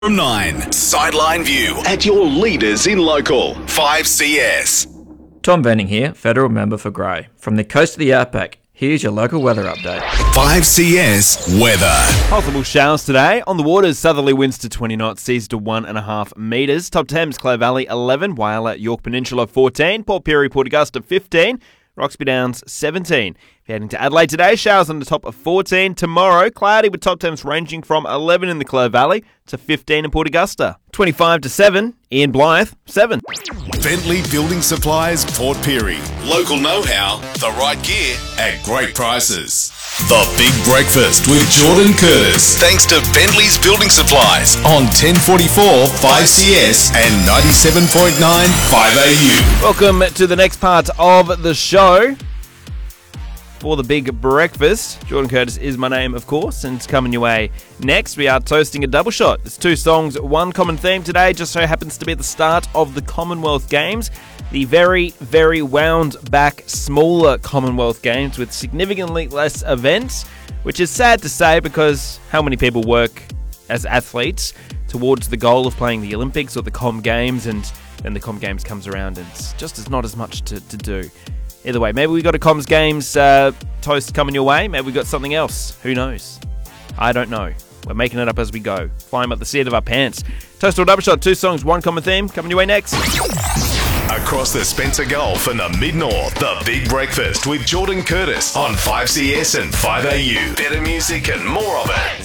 From 9, Sideline View at your leaders in local 5CS. Tom Venning here, Federal Member for Grey. From the coast of the Outback, here's your local weather update. 5CS weather. Possible showers today. On the waters, southerly winds to 20 knots, seas to 1.5 metres. Top Thames, Clare Valley 11, Whyalla, York Peninsula 14, Port Pirie, Port Augusta 15, Roxby Downs 17. If you're heading to Adelaide today, showers on the top of 14. Tomorrow, cloudy with top temps ranging from 11 in the Clare Valley to 15 in Port Augusta. 25 to 7, Ian Blythe 7. Bentley Building Supplies, Port Pirie. Local know-how, the right gear at great prices. The Big Breakfast with Jordan Curtis. Thanks to Bentley's Building Supplies on 1044 5CS and 97.9 5AU. Welcome to the next part of the show. For the Big Breakfast, Jordan Curtis is my name, of course, and it's coming your way next. We are toasting a double shot. It's two songs, one common theme today, just so happens to be at the start of the Commonwealth Games. The very, very wound back, smaller Commonwealth Games with significantly less events, which is sad to say because how many people work as athletes towards the goal of playing the Olympics or the Com Games, and then the Com Games comes around and it's just not as much to do. Either way, maybe we got a Comms Games toast coming your way. Maybe we got something else. Who knows? I don't know. We're making it up as we go. Flying up the seat of our pants. Toast or double shot, two songs, one common theme. Coming your way next. Across the Spencer Gulf and the Mid-North, the Big Breakfast with Jordan Curtis on 5CS and 5AU. Better music and more of it.